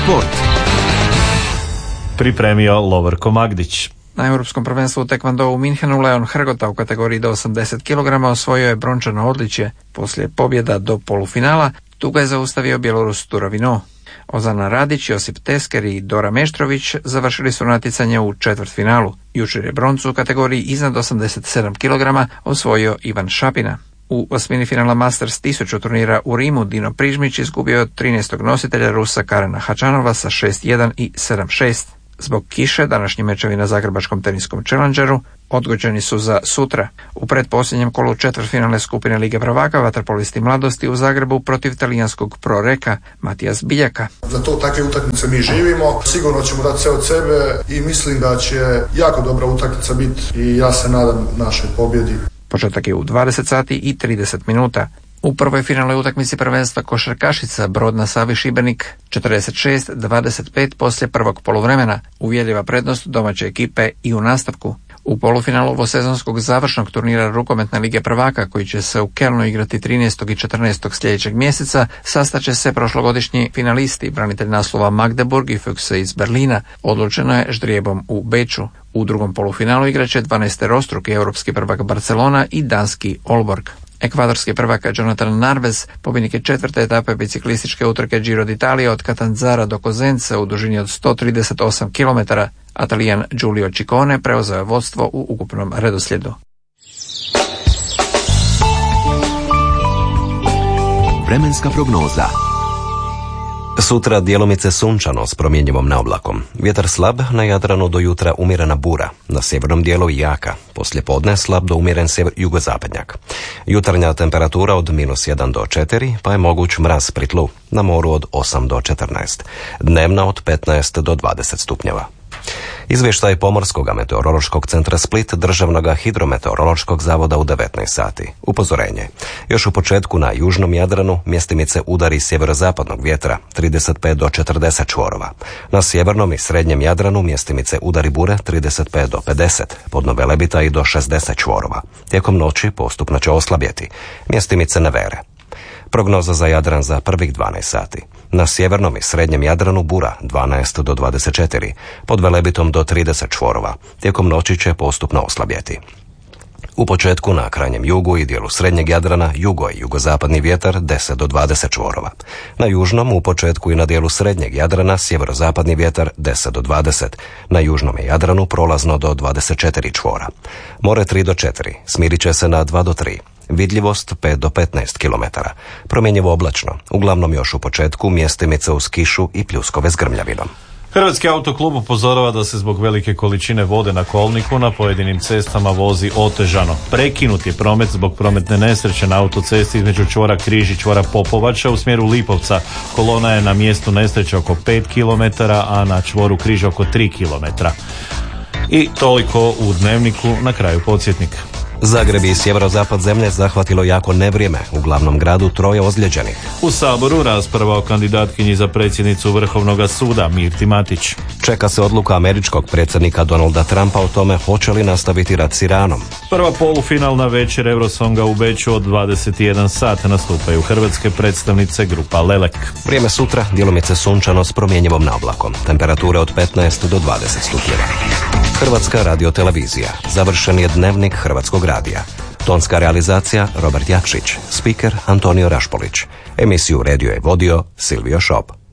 sport. Pripremio Lovorko Magdić. Na Europskom prvenstvu u tekvondou u Minhenu Leon Hrgota u kategoriji do 80 kg osvojio je brončano odličje. Poslije pobjeda do polufinala tu ga je zaustavio Bjelorus Turavino. Ozana Radić, Josip Tesker i Dora Meštrović završili su natjecanje u četvrtfinalu. Jučer je broncu u kategoriji iznad 87 kg osvojio Ivan Šapina. U osmini finala Masters 1000 turnira u Rimu Dino Prižmić izgubio od 13. nositelja Rusa Karena Hačanova sa 6-1 i 7-6. Zbog kiše današnji mečevi na Zagrebačkom teniskom Challengeru odgođeni su za sutra. U pretposljednjem kolu četvrtfinalne skupine Lige prvaka vaterpolisti mladosti u Zagrebu protiv talijanskog proreka Matijas Biljaka. Za to takve utakmice mi živimo, sigurno ćemo dati sve od sebe i mislim da će jako dobra utakmica biti i ja se nadam našoj pobjedi. Početak je u 20 sati i 30 minuta. U prvoj finalnoj utakmici prvenstva košarkašica Brod na Savi Šibenik 46-25 poslije prvog poluvremena, uvjerljiva prednost domaće ekipe i u nastavku. U polufinalu ovosezonskog završnog turnira rukometne Lige prvaka, koji će se u Kelnu igrati 13. i 14. sljedećeg mjeseca, sastaće se prošlogodišnji finalisti, branitelj naslova Magdeburg i Füchse iz Berlina. Odlučeno je ždrijebom u Beču. U drugom polufinalu igraće 12-rostruki europski prvak Barcelona i danski Aalborg. Ekvadorski prvak Jonathan Narvez, pobjednik je četvrte etape biciklističke utrke Giro d'Italia od Catanzara do Kozence u dužini od 138 km, a Talijan Giulio Ciccone preuzeo je vodstvo u ukupnom redoslijedu. Vremenska prognoza. Sutra djelomice sunčano s promjenjivom naoblakom. Vjetar slab, na Jadranu do jutra umjerena bura, na sjevernom dijelu jaka, poslije podne slab do umjeren jugozapadnjak. Jutarnja temperatura od -1 do 4, pa je moguć mraz pri tlu, na moru od 8 do 14, dnevna od 15 do 20 stupnjeva. Izvještaj Pomorskog meteorološkog centra Split, Državnog hidrometeorološkog zavoda u 19 sati. Upozorenje. Još u početku na južnom Jadranu mjestimice udari sjeverozapadnog vjetra 35 do 40 čvorova. Na sjevernom i srednjem Jadranu mjestimice udari bure 35 do 50, podno Velebita i do 60 čvorova. Tijekom noći postupno će oslabjeti. Mjestimice nevere. Prognoza za Jadran za prvih 12 sati. Na sjevernom i srednjem Jadranu bura 12 do 24, pod Velebitom do 30 čvorova. Tijekom noći će postupno oslabjeti. U početku na krajnjem jugu i dijelu srednjeg Jadrana jugo i jugozapadni vjetar 10 do 20 čvorova. Na južnom u početku i na dijelu srednjeg Jadrana sjeverozapadni vjetar 10 do 20. Na južnom Jadranu prolazno do 24 čvora. More 3 do 4, smirit će se na 2 do 3. Vidljivost 5 do 15 km. Promjenjivo oblačno, uglavnom još u početku mjestimice uz kišu i pljuskove s grmljavinom. Hrvatski autoklub upozorava da se zbog velike količine vode na kolniku na pojedinim cestama vozi otežano. Prekinut je promet zbog prometne nesreće na autocesti između čvora Križ i čvora Popovača u smjeru Lipovca. Kolona je na mjestu nesreće oko 5 km, a na čvoru Križ oko 3 km. I toliko u Dnevniku, na kraju podsjetnik. Zagreb i sjeverozapad zemlje zahvatilo jako nevrijeme, u glavnom gradu 3 ozlijeđenih. U Saboru rasprava o kandidatkinji za predsjednicu Vrhovnog suda Mirti Matić. Čeka se odluka američkog predsjednika Donalda Trumpa o tome hoće li nastaviti rat s Iranom. Prva polufinalna večer Eurosonga u Beču od 21 sat nastupaju hrvatske predstavnice grupa Lelek. Vrijeme sutra djelomice sunčano s promjenjivom naoblakom. Temperature od 15 do 20 stupnjeva. Hrvatska radiotelevizija. Završen je Dnevnik Hrvatskog radija. Tonska realizacija Robert Jakšić. Spiker Antonio Rašpolić. Emisiju redio je vodio Silvio Šop.